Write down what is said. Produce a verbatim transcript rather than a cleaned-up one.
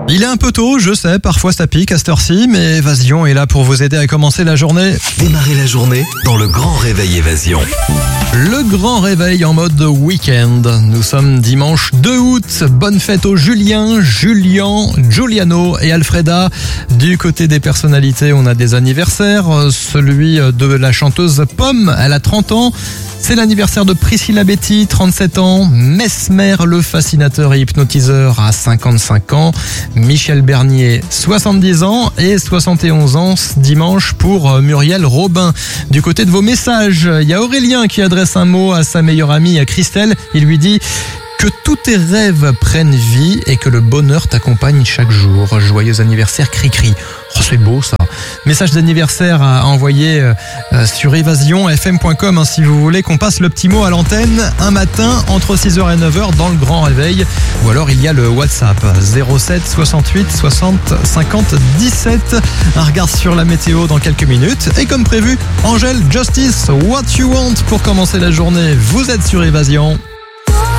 Il est un peu tôt, je sais, parfois ça pique à cette heure-ci, mais Évasion est là pour vous aider à commencer la journée. Démarrez la journée dans le grand réveil Évasion. Le grand réveil en mode week-end. Nous sommes dimanche deux août. Bonne fête aux Julien, Julian, Giuliano et Alfreda. Du côté des personnalités, on a des anniversaires. Celui de la chanteuse Pomme, elle a trente ans. C'est l'anniversaire de Priscilla Betty, trente-sept ans. Mesmer, le fascinateur et hypnotiseur, à cinquante-cinq ans. Michel Bernier, soixante-dix ans. Et soixante et onze ans dimanche pour Muriel Robin. Du côté de vos messages, il y a Aurélien qui adresse un mot à sa meilleure amie, à Christelle. Il lui dit que tous tes rêves prennent vie et que le bonheur t'accompagne chaque jour. Joyeux anniversaire, Cri-Cri. Oh, c'est beau ça. Message d'anniversaire à envoyer euh, sur évasion f m point com hein, si vous voulez qu'on passe le petit mot à l'antenne un matin entre six heures et neuf heures dans le grand réveil. Ou alors il y a le WhatsApp zéro sept soixante-huit soixante cinquante dix-sept. Un regard sur la météo dans quelques minutes. Et comme prévu, Angèle Justice, What You Want pour commencer la journée. Vous êtes sur Évasion.